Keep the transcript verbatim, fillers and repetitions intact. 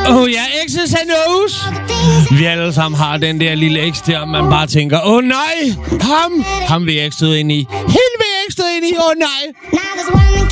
Åh oh, ja, X's and O's. Vi alle sammen har den der lille X der, man bare tænker, åh oh, nej, ham, ham vil jeg ikke støde ind i. Hende vil jeg ikke støde ind i, åh oh, nej.